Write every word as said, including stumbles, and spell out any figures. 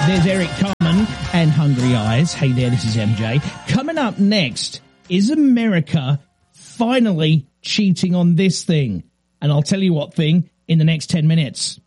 There's Eric Carmen and Hungry Eyes. Hey there, this is M J. Coming up next, is America finally cheating on this thing? And I'll tell you what thing in the next ten minutes.